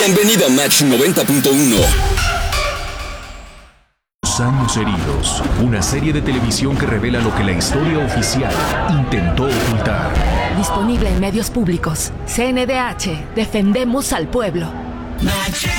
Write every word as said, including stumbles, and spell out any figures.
Bienvenido a Match noventa punto uno. Los años heridos, una serie de televisión que revela lo que la historia oficial intentó ocultar. Disponible en medios públicos. C N D H, defendemos al pueblo. Match.